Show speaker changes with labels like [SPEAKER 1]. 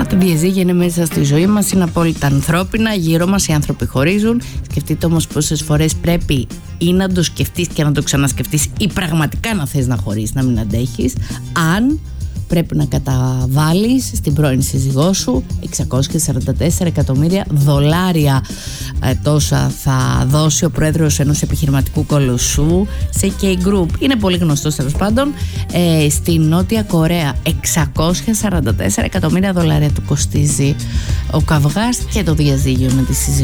[SPEAKER 1] τα διαζύγια είναι μέσα στη ζωή μας, είναι απόλυτα ανθρώπινα, γύρω μας οι άνθρωποι χωρίζουν. Σκεφτείτε όμως πόσες φορές πρέπει ή να το σκεφτείς και να το ξανασκεφτείς ή πραγματικά να θες να χωρίσεις, να μην αντέχεις, αν πρέπει να καταβάλεις στην πρώην σύζυγό σου $644 εκατομμύρια. Τόσα θα δώσει ο πρόεδρος ενός επιχειρηματικού κολοσσού σε K-Group. Είναι πολύ γνωστός τέλος πάντων. Στη Νότια Κορέα $644 εκατομμύρια του κοστίζει ο καυγάς και το διαζύγιο με τη σύζυγό.